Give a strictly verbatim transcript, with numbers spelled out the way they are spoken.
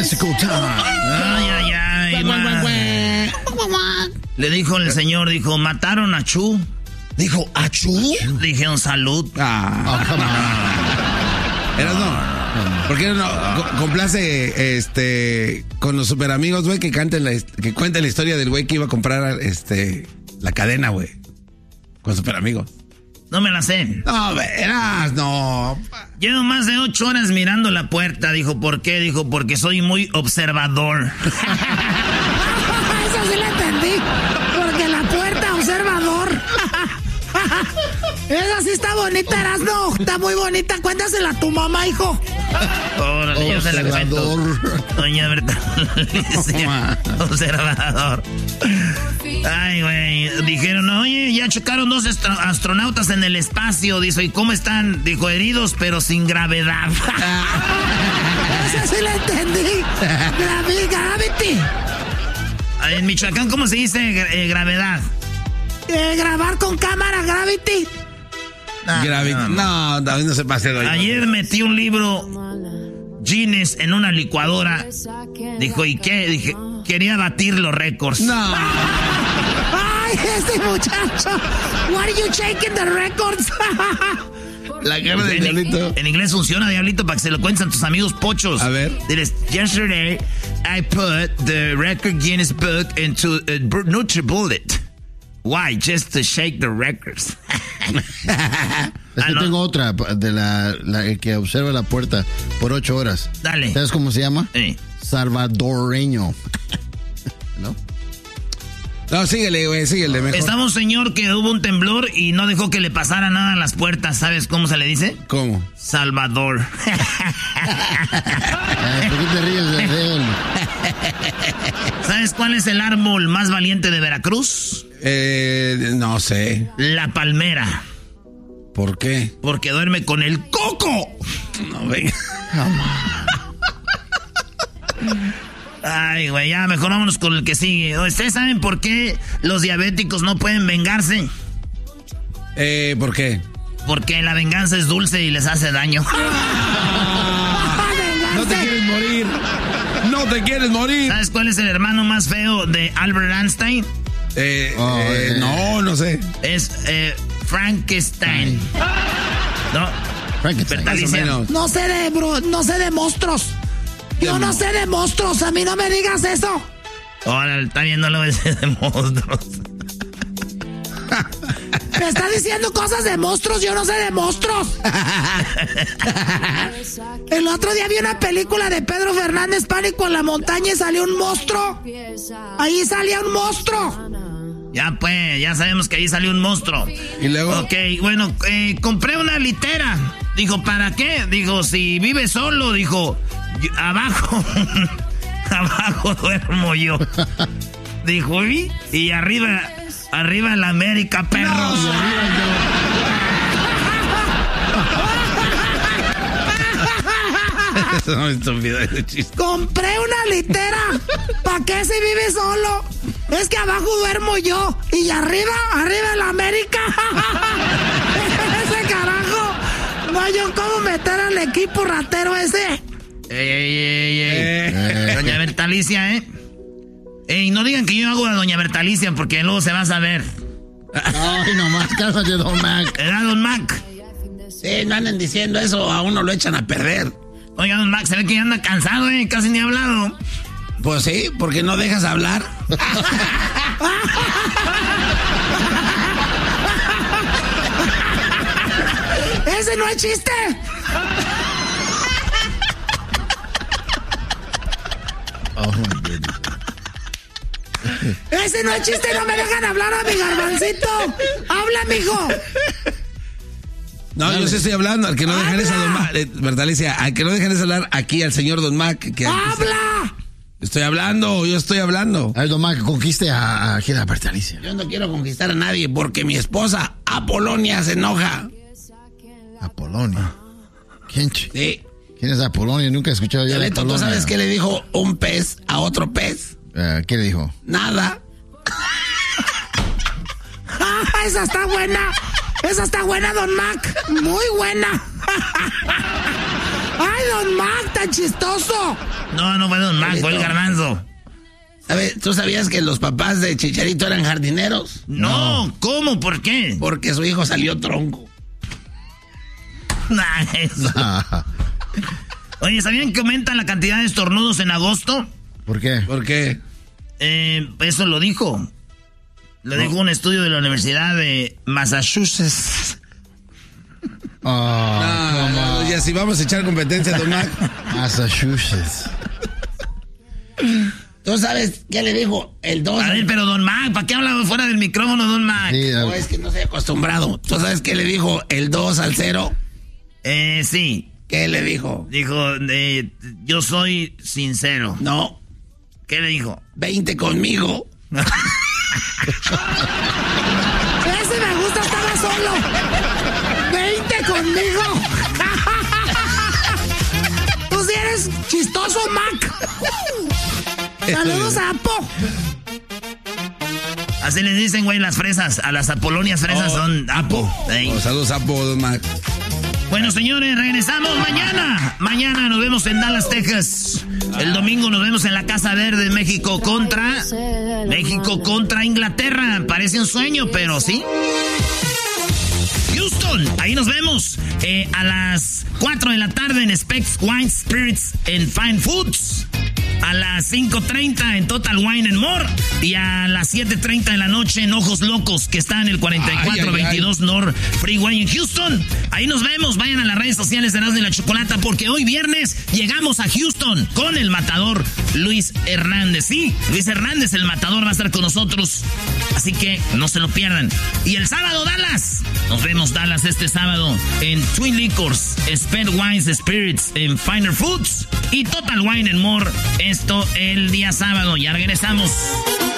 Physical time. Ay, ay, ay. Le dijo el señor, dijo, mataron a Chu. Dijo, ¿a Chu? Dijeron salud. Ah. Oh, come on. Eras no. ¿Por qué no co- complace este con los super amigos, güey, que canten la, que cuenten la historia del güey que iba a comprar este la cadena, güey? Con super amigos. No me la sé. No, verás, no. Llevo más de ocho horas mirando la puerta. Dijo, ¿por qué? Dijo, porque soy muy observador. Eso sí la entendí. Porque la puerta, observador. Esa sí está bonita, Erasno. Está muy bonita. Cuéntasela a tu mamá, hijo. Órale, yo se la cuento. Doña Bertalicia. Observador. Ay, güey. Dijeron, oye, ya chocaron dos astro- astronautas en el espacio. Dijo, ¿y cómo están? Dijo, heridos, pero sin gravedad. Esa sí la entendí. Gravi- Gravity. En Michoacán, ¿cómo se dice eh, gravedad? Eh, grabar con cámara, Gravity. No, Gravity. No, no, David no se pase. Doy. Ayer metí un libro Guinness en una licuadora. Dijo, ¿y qué? Dije, quería batir los récords. No. Ay, este muchacho. What are you shaking the records? La cara del diablito. En inglés funciona, diablito, para que se lo cuenten a tus amigos pochos. A ver. Diles, yesterday I put the record Guinness book into a NutriBullet. Why? Just to shake the records. Es Ah, que no. tengo otra de la, la el que observa la puerta por ocho horas. Dale. ¿Sabes cómo se llama? Sí. Salvadoreño. ¿No? No, síguele, güey, síguele mejor. Estaba un señor que hubo un temblor y no dejó que le pasara nada a las puertas. ¿Sabes cómo se le dice? ¿Cómo? Salvador. Ay, ¿por qué te ríes de él? ¿Sabes cuál es el árbol más valiente de Veracruz? Eh, no sé. La palmera. ¿Por qué? Porque duerme con el coco. No, venga. Ay, güey, ya mejor vámonos con el que sigue. ¿Ustedes saben por qué los diabéticos no pueden vengarse? Eh, ¿por qué? Porque la venganza es dulce y les hace daño. No te quieres morir. No te quieres morir. ¿Sabes cuál es el hermano más feo de Albert Einstein? Eh, Oh, eh, eh. no, no sé. Es eh, Frankenstein. ¿No? Frankenstein. Bertalicia. Más o menos. No sé de bro, no sé de monstruos. Yo no sé de monstruos, a mí no me digas eso. Ahora está viendo lo de monstruos. Me está diciendo cosas de monstruos, yo no sé de monstruos. El otro día vi una película de Pedro Fernández, Pánico en la montaña, y salió un monstruo. Ahí salía un monstruo. Ya pues, ya sabemos que ahí salió un monstruo. Y luego. Ok, bueno, eh, compré una litera. Dijo, ¿para qué? Dijo, si vive solo, dijo, yo- abajo, abajo duermo yo. Dijo, ¿y? Y arriba, arriba la América, perros. No, estúpido ese chiste. Compré una litera. ¿Para qué si vive solo? Es que abajo duermo yo. Y arriba, arriba la América. Ese carajo. No hay yo cómo meter al equipo ratero ese. Ey, ey, ey, ey. Eh. Doña Bertalicia, ¿eh? Ey, no digan que yo hago a Doña Bertalicia porque luego se va a saber. Ay, nomás, cálmate, Don Mac. ¿Era Don Mac? Sí, no anden diciendo eso, a uno lo echan a perder. Oiga, Don Mac, se ve que ya anda cansado, ¿eh? Casi ni ha hablado. Pues sí, porque no dejas hablar. ¡Ese no es chiste! Oh, my goodness. ¡Ese no es chiste! ¡No me dejan hablar a mi garbancito! ¡Habla, mijo! No, yo sí estoy hablando, al que no dejan ¡Habla! esa Don Mac, eh, Bertalicia, al que no dejan hablar aquí al señor Don Mac. Que ¡Habla! Estoy hablando, yo estoy hablando. A ver, Don Mac, conquiste a, a, aquí a la Bertalicia. Yo no quiero conquistar a nadie porque mi esposa, Apolonia, se enoja. Apolonia. ¿Quién, ch- Sí. ¿Quién es Apolonia? Nunca he escuchado yo de Diablito, ¿tú Apolonia. sabes qué le dijo un pez a otro pez? Eh, ¿Qué le dijo? Nada. ¡Ah, esa está buena! ¡Esa está buena, Don Mac! ¡Muy buena! ¡Ay, Don Mac, tan chistoso! No, no fue Don Mac, fue el Garbanzo. A ver, ¿tú sabías que los papás de Chicharito eran jardineros? No, no. ¿Cómo? ¿Por qué? Porque su hijo salió tronco. Nah, eso. Oye, ¿sabían que aumenta la cantidad de estornudos en agosto? ¿Por qué? ¿Por qué? Eh, eso lo dijo. Lo no. dijo un estudio de la Universidad de Massachusetts. Oh, no, no, y así vamos a echar competencia, Don Mac. Massachusetts. ¿Tú sabes qué le dijo el dos? A ver, pero Don Mac, ¿para qué hablaba fuera del micrófono, Don Mac? Sí, no, es que no estoy acostumbrado. ¿Tú sabes qué le dijo el dos al cero? Eh, sí. ¿Qué le dijo? Dijo, eh, yo soy sincero. No. ¿Qué le dijo? veinte conmigo. Ese me gusta, estaba solo. veinte conmigo. Tú sí eres chistoso, Mac. Saludos, Apo. Así les dicen, güey, las fresas. A las apolonias fresas oh, son Apo. Oh, saludos, Apo, Don Mac. Bueno, señores, regresamos mañana. Mañana nos vemos en Dallas, Texas. El domingo nos vemos en la Casa Verde, México contra... México contra Inglaterra. Parece un sueño, pero sí. Houston, ahí nos vemos eh, a las cuatro de la tarde en Specs Wine Spirits and Fine Foods. A las cinco treinta en Total Wine and More. Y a las siete treinta de la noche en Ojos Locos, que está en el cuarenta y cuatro veintidós North Freeway en Houston. Ahí nos vemos. Vayan a las redes sociales de Erasmo y la Chocolata, porque hoy viernes llegamos a Houston con el matador Luis Hernández. Sí, Luis Hernández, el matador, va a estar con nosotros. Así que no se lo pierdan. Y el sábado, Dallas. Nos vemos, Dallas, este sábado en Twin Liquors, Spent Wines Spirits en Finer Foods y Total Wine and More. Esto el día sábado. Ya regresamos.